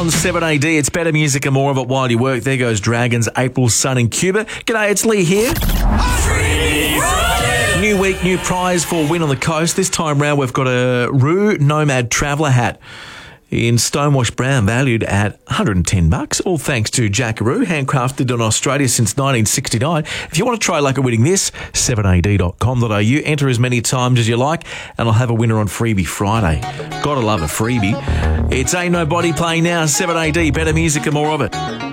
on 7AD. It's better music and more of it while you work. There goes Dragons, April Sun in Cuba. G'day, it's Lee here. New week, new prize for Win on the Coast. This time round, we've got a Roo Nomad Traveller hat in stonewash brown, valued at $110. All thanks to Jackaroo, handcrafted in Australia since 1969. If you want to try luck at winning this, 7ad.com.au. Enter as many times as you like, and I'll have a winner on Freebie Friday. Gotta love a freebie. It's Ain't Nobody playing now. 7AD, better music and more of it.